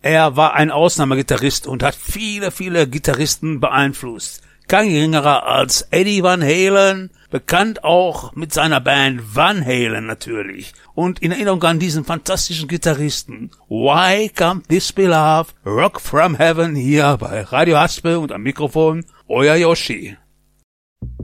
Er war ein Ausnahmegitarrist und hat viele, viele Gitarristen beeinflusst. Kein geringerer als Eddie Van Halen, bekannt auch mit seiner Band Van Halen natürlich. Und in Erinnerung an diesen fantastischen Gitarristen, Why Can't This Be Love, Rock from Heaven, hier bei Radio Haspe und am Mikrofon, euer Yoshi.